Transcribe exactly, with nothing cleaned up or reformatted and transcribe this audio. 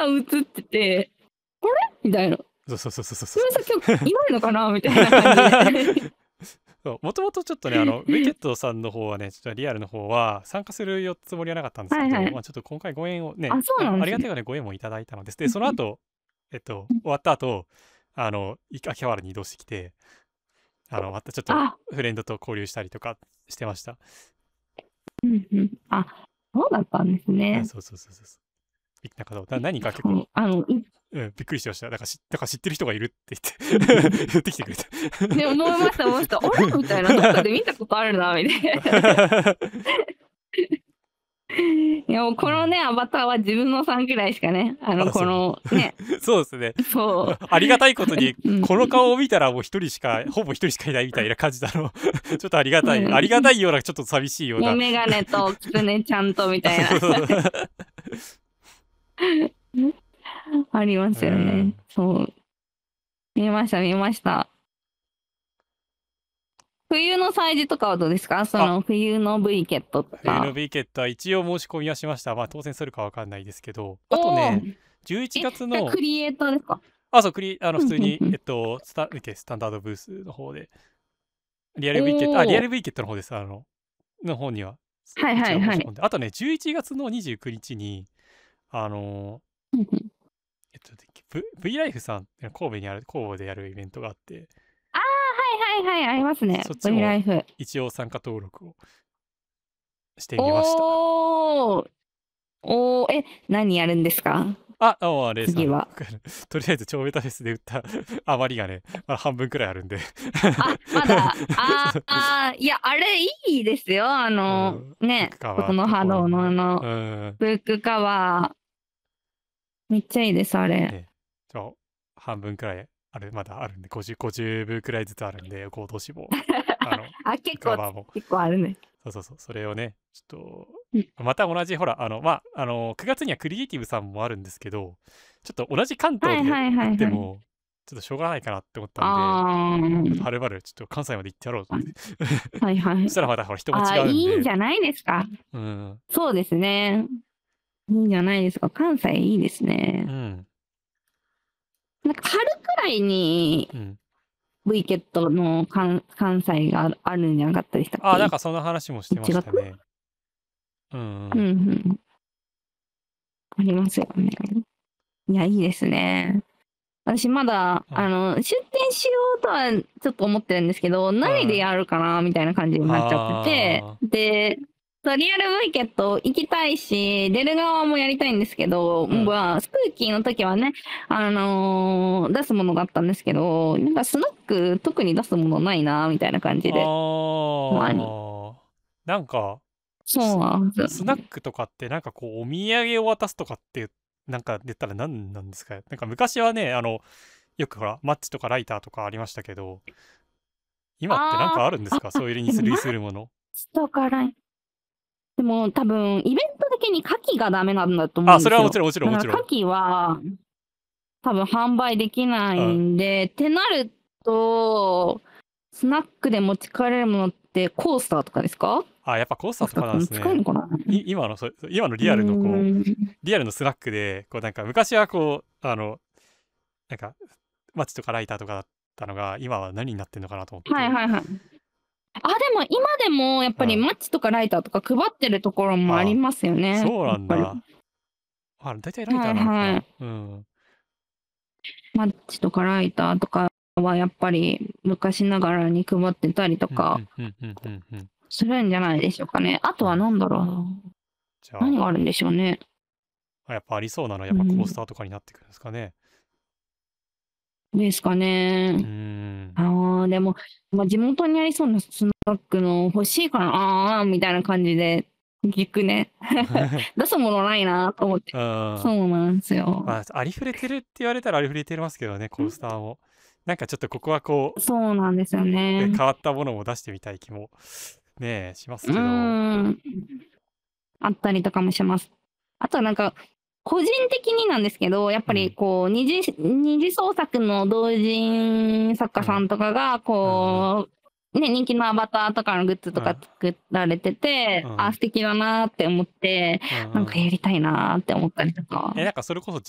さん映ってて、あれみたいな。 そうそうそうそうそう。 すみません、今日いないのかなみたいな感じで。 もともとちょっとね、あの、ウィケットさんの方はね、ちょっとリアルの方は参加するよつもりはなかったんですけど、 はいはい。 まあちょっと今回ご縁をね、 あ、そうなんですね。 あありがたいがね、ご縁もいただいたのです。で、その後、えっと、終わった後、あの、い秋葉原に移動してきて、あの、またちょっとあ、 フレンドと交流したりとかしてました。 うんうん。あ、そうだったんですあ、 ね。 そうそうそうそうそう。びなんかな何か結構、 そう、あの、いうん、びっくりしました。だからし、だから知ってる人がいるって言って言ってきてくれた。 ね、思いました思いました。あれみたいな、どっかで見たことあるなみたいな。いや、もうこのね、アバターは自分のさんぐらいしかね、あの、 あ、そう。 この、ね、 そうですね。 そありがたいことに、 う。うん。 この顔を見たらもう一人しか、ほぼ一人しかいないみたいな感じだろう。ちょっとありがたい。 うんありがたいような、ちょっと寂しいような。 もうメガネとキツネちゃんとみたいな。ありますよねうん。 そう。見ました、見ました。冬の催事とかはどうですか？そあ、 の冬の V ケットと冬のか。 ビーケットは一応申し込みはしました。まあ当選するかわかんないですけど、あとおお。 ね、じゅういちがつじゃあの、 クリエイターですか？ あ、そう、クリ、あの、 うんう普通に、 んうん。 えっと、スタ、見て、スタンダードブースの方で、リアル V ケット、あ、リアルおお。 V ケットの方です。あの、の方には、 はいは一いはい。 応申し込んで。あとね、じゅういちがつのにじゅうくにちに、あのうんうん。 えっと、V、V ライフさんって神戸にある、神戸でやるイベントがあって、 ああ、はいはいはい、ありますね。 そっち V ラもイフ。 一応参加登録をしてみました。 おお。おお、え、何やるんですか？ あ、あ、あれです。あの、 次は。 とりあえず超ベタフェスで売った余りがね、まだ半分くらいあるんであ、まだ、ああ、いや、あれいいですよ。あうの、 ん、ブッね、 クカバーそこのハローのあとこう、 の、 うん、 ブックカバー、めっちゃいいです、あれ。 ね、ちょ半分くらいある、まだあるんで、ごじゅう、ごじゅう部くらいずつあるんで、合同志望、あの、 あ、 ブック結構、 カバーも、 結構あるね。 そうそうそう、それをね、ちょうんっと、また同じ、ほら、あの、まあ、あの、くがつにはクリエイティブさんもあるんですけど、ちょっと同じ関東ではいはい売っはいはい。 ても、ちょっとしょうがないかなって思ったんで、 あちょっとはるばる、ちょっと関西まで行ってやろうとあ、 思って。 はいはそい。 したらまたほら人がああ、 違うんで、 いいじゃないですか。 うん、 そうですね。いいんじゃないですか。関西いいですね。 うん、 なんか春くらいにうん。 V ケットの関関西があるんじゃなかったでしたっあ、なんけ？ かその話もしてまいちがつ？ したね。うん、 うんううん。 ん。ありますよね。いや、いいですね。私まだ、 うん、 あの、出店しようとはちょっと思ってるんですけど、 うん。 何でやるかなみたいな感じになっちゃってて、 あで、そうリアル V ケット行きたいし、出る側もやりたいんですけど、 ー、うん。 まあ、スプーキーの時はね、あのー出すものがあったんですけど、なんかスナック特に出すものないな、みたいな感じで。前に。 ああ、なんか、 そうス、 なんですよ。 スナックとかってなんかこうお土産を渡すとかってなんか言ったら何なんですか？なんか昔はね、あの、よくほら、マッチとかライターとかありましたけど、今ってなんかあー、 あるんですか？ あ、 そういうにでもマッ類するもの。 チとかライでも多分、イベント的に牡蠣がダメなんだと思うあ、 んですよ。 それはもちろんもちろんもちろん。 だから牡蠣は多分販売できないあ、 んで、ってなると、スナックで持ち帰れるものってコースターとかですか？ あ、やっぱコースターとかコースターってもなんですね。 使えるのかな？ い、今のそ、今のうリアルのこう、 ーん。 リアルのスナックで、こうなんか昔はこう、あの、なんか、マッチとかライターとかだったのが、今は何になってんのかなと思って。 はいはいはい。あ、でも今でもやっぱりうん。 マッチとかライターとか配ってるところもありああ、 ますよね。 そうやっぱり。 なんだ。あ、大体ライタはいーなのかな。 はい。 うん。 マッチとかライターとかはやっぱり昔ながらに配ってたりとうん、うかん、うん、うん、うん、うん。 するんじゃないでしょうかね。あとはうん。 何だろうな。 じゃあ、 何があるんでしょうね。 あやっぱありそうなのはやっぱコースうん。 ターとかになってくるんですかね。 ですかうーね。 ん。 ああ、でも、まあ、地元にありそうなスナックの欲しいかなあーみたいな感じで聞くね。出すものないなと思って。 うん。 そうなんですよ。 まあ、ありふれてるって言われたらありふれてますけどね、コースターも。なんかちょっとここはこそうなんですよう、えね。 変わったものも出してみたい気もねえ、しますうーけど。 ん。あったりとかもします。あとはなんか、個人的になんですけど、やっぱりうん。 こう、二次二次創作の同人作うん。 家さんとかが、 うんうん。 こう、ね、人気のアバターとかのグッズとかうん。 作られてて、あ、 うん。 素敵だなって思って、 うんうん。 なんかやりたいなって思ったりとか。 え、なんかそれこそ